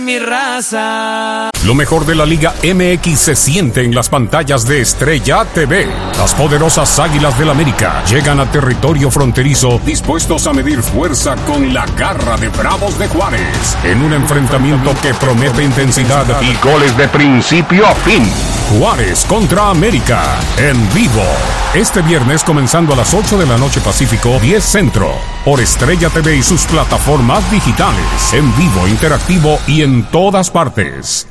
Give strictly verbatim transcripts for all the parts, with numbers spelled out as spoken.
Mi raza. Lo mejor de la Liga M X se siente en las pantallas de Estrella T V. Las poderosas Águilas del América llegan a territorio fronterizo dispuestos a medir fuerza con la garra de Bravos de Juárez en un enfrentamiento que promete intensidad y goles de principio a fin. Juárez contra América en vivo. Este viernes comenzando a las ocho de la noche Pacífico, diez Centro, por Estrella T V y sus plataformas digitales, en vivo, interactivo y en todas partes.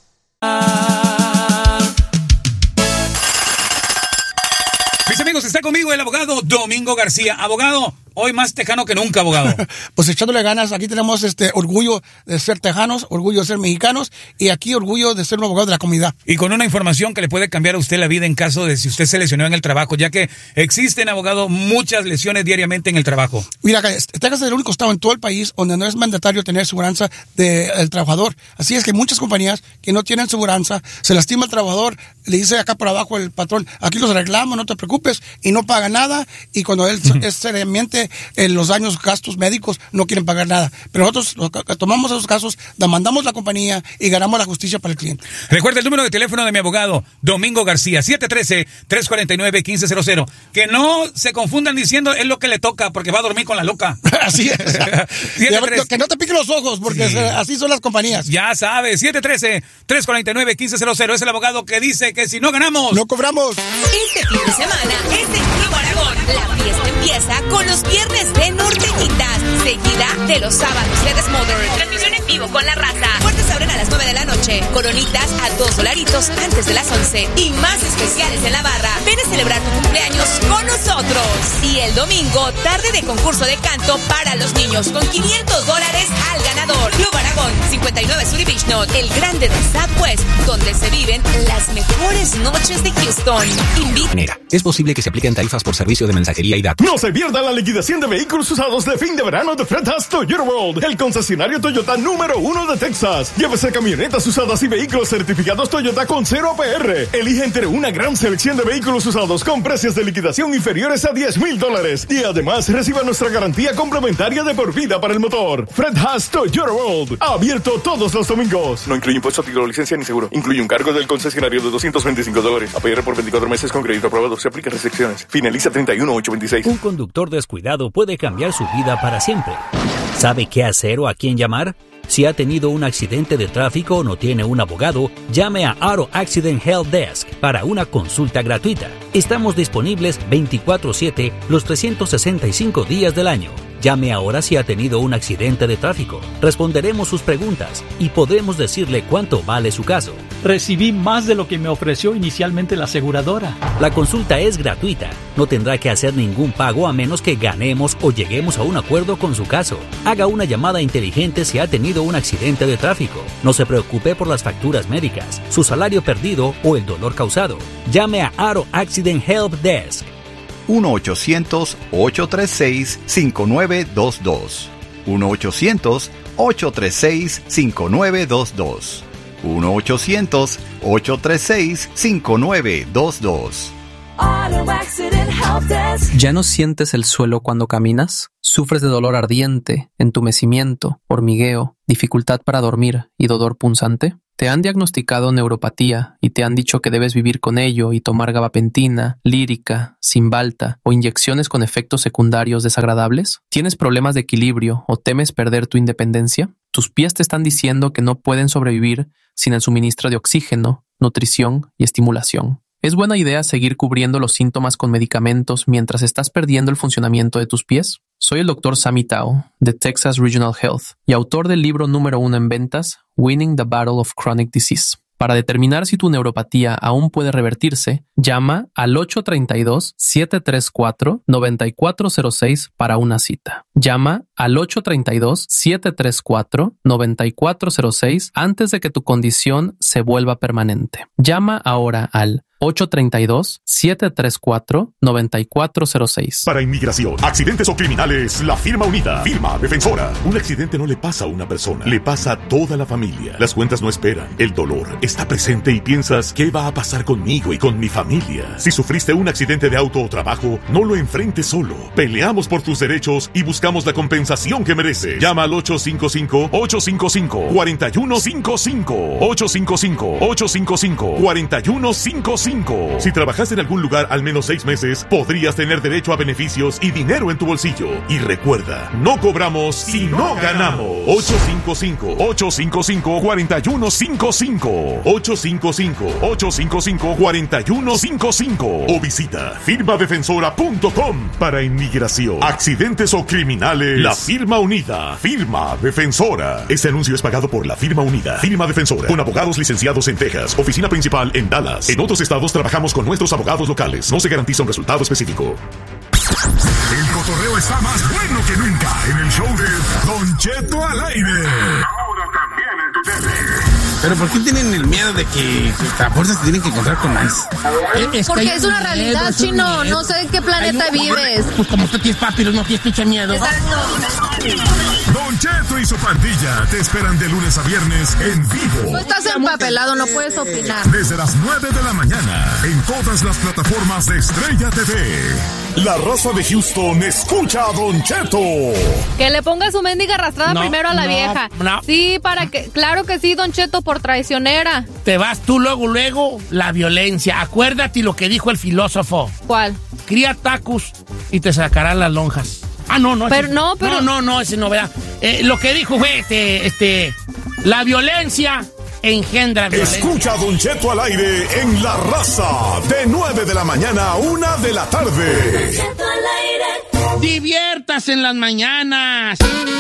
Mis amigos, está conmigo el abogado Domingo García. Abogado, hoy más tejano que nunca, abogado. Pues echándole ganas, aquí tenemos este orgullo de ser tejanos, orgullo de ser mexicanos y aquí orgullo de ser un abogado de la comunidad. Y con una información que le puede cambiar a usted la vida en caso de si usted se lesionó en el trabajo, ya que existen, abogado, muchas lesiones diariamente en el trabajo. Mira, Texas es el único estado en todo el país donde no es mandatorio tener seguranza del trabajador. Así es que muchas compañías que no tienen seguranza, se lastima el trabajador, le dice acá por abajo el patrón, aquí los arreglamos, no te preocupes, y no paga nada, y cuando él uh-huh. es seriamente en los daños, gastos médicos, no quieren pagar nada. Pero nosotros tomamos esos casos, demandamos la compañía y ganamos la justicia para el cliente. Recuerda el número de teléfono de mi abogado, Domingo García, siete uno tres, tres cuatro nueve, uno cinco cero cero. Que no se confundan diciendo es lo que le toca, porque va a dormir con la loca. Así es. siete, tres, que no te piquen los ojos, porque sí. así son las compañías. Ya sabes, siete uno tres, tres cuatro nueve, uno cinco cero cero. Es el abogado que dice que si no ganamos, no cobramos. Este fin de semana es en Club Aragón. La fiesta empieza con los viernes de Norteñitas, seguida de los sábados de Desmother. Transmisión en vivo con la raza. Puertas abren a las nueve de la noche. Coronitas a dos dolaritos antes de las once. Y más especiales en la barra. Ven a celebrar tu cumpleaños con nosotros. Y el domingo, tarde de concurso de canto para los niños con quinientos dólares al ganador. Club Aragón, cincuenta y nueve Sur Beach Note, el grande del Southwest, donde se viven las mejores noches de Houston. Invita. Es posible que se apliquen tarifas por servicio de mensajería y datos. No se pierda la liquidación de vehículos usados de fin de verano de Fred Haas Toyota World, el concesionario Toyota número uno de Texas. Llévese camionetas usadas y vehículos certificados Toyota con cero A P R. Elige entre una gran selección de vehículos usados con precios de liquidación inferiores a diez mil dólares. Y además reciba nuestra garantía complementaria de por vida para el motor. Fred Haas Toyota World, abierto todos los domingos. No incluye impuesto, título, licencia ni seguro. Incluye un cargo del concesionario de doscientos veinticinco dólares. A P R por veinticuatro meses con crédito aprobado. Se aplica restricciones. Finaliza treinta y uno ocho veintiséis. Un conductor descuidado puede cambiar su vida para siempre. ¿Sabe qué hacer o a quién llamar? Si ha tenido un accidente de tráfico o no tiene un abogado, llame a Auto Accident Help Desk para una consulta gratuita. Estamos disponibles veinticuatro siete los trescientos sesenta y cinco días del año. Llame ahora si ha tenido un accidente de tráfico. Responderemos sus preguntas y podremos decirle cuánto vale su caso. Recibí más de lo que me ofreció inicialmente la aseguradora. La consulta es gratuita. No tendrá que hacer ningún pago a menos que ganemos o lleguemos a un acuerdo con su caso. Haga una llamada inteligente si ha tenido un accidente de tráfico. No se preocupe por las facturas médicas, su salario perdido o el dolor causado. Llame a Auto Accident Help Desk. uno ochocientos, ocho tres seis, cinco nueve dos dos. uno ochocientos, ocho tres seis, cinco nueve dos dos. uno ochocientos, ocho tres seis, cinco nueve dos dos. ¿Ya no sientes el suelo cuando caminas? ¿Sufres de dolor ardiente, entumecimiento, hormigueo, dificultad para dormir y dolor punzante? ¿Te han diagnosticado neuropatía y te han dicho que debes vivir con ello y tomar gabapentina, lírica, Cymbalta o inyecciones con efectos secundarios desagradables? ¿Tienes problemas de equilibrio o temes perder tu independencia? ¿Tus pies te están diciendo que no pueden sobrevivir sin el suministro de oxígeno, nutrición y estimulación? ¿Es buena idea seguir cubriendo los síntomas con medicamentos mientras estás perdiendo el funcionamiento de tus pies? Soy el doctor Sammy Tao, de Texas Regional Health, y autor del libro número uno en ventas, Winning the Battle of Chronic Disease. Para determinar si tu neuropatía aún puede revertirse, llama al ocho tres dos, siete tres cuatro, nueve cuatro cero seis para una cita. Llama al ocho tres dos, siete tres cuatro, nueve cuatro cero seis antes de que tu condición se vuelva permanente. Llama ahora al ocho tres dos, siete tres cuatro, nueve cuatro cero seis. Para inmigración, accidentes o criminales, la firma unida. Firma defensora. Un accidente no le pasa a una persona, le pasa a toda la familia. Las cuentas no esperan. El dolor está presente y piensas, ¿qué va a pasar conmigo y con mi familia? Si sufriste un accidente de auto o trabajo, no lo enfrentes solo. Peleamos por tus derechos y buscamos la compensación que mereces. Llama al ocho cinco cinco, ocho cinco cinco, cuatro uno cinco cinco. ocho cinco cinco, ocho cinco cinco, cuatro uno cinco cinco. Si trabajaste en algún lugar al menos seis meses, podrías tener derecho a beneficios y dinero en tu bolsillo. Y recuerda, no cobramos si no ganamos. ocho cinco cinco, ocho cinco cinco, cuatro uno cinco cinco. ocho cinco cinco, ocho cinco cinco, cuatro uno cinco cinco. O visita firma defensora punto com. Para inmigración, accidentes o criminales, la firma unida. Firma defensora. Este anuncio es pagado por la firma unida. Firma defensora. Con abogados licenciados en Texas. Oficina principal en Dallas. En otros estados trabajamos con nuestros abogados locales. No se garantiza un resultado específico. El cotorreo está más bueno que nunca en el show de Don Cheto al aire. Ahora también en tu tele. Pero ¿por qué tienen el miedo de que a fuerzas se tienen que encontrar con más? Es Porque es una realidad, miedo, Chino. No sé en qué planeta un, vives. Pues como tú tienes papiros, no tienes pinche miedo. Exacto. Don Cheto y su pandilla te esperan de lunes a viernes en vivo. Tú estás empapelado, no puedes opinar. Desde las nueve de la mañana en todas las plataformas de Estrella T V. La raza de Houston escucha a Don Cheto. Que le ponga su mendiga arrastrada no, primero a la no, vieja. No. Sí, para que, claro que sí, Don Cheto, por traicionera. Te vas tú luego, luego, la violencia. Acuérdate lo que dijo el filósofo. ¿Cuál? Cría tacos y te sacarán las lonjas. Ah, no, no. Pero ese, no, pero... No, no, no, esa es novedad. Eh, lo que dijo fue, este, este, la violencia engendra violencia. Escucha a Don Cheto al aire en La Raza, de nueve de la mañana a una de la tarde. Diviértase en las mañanas.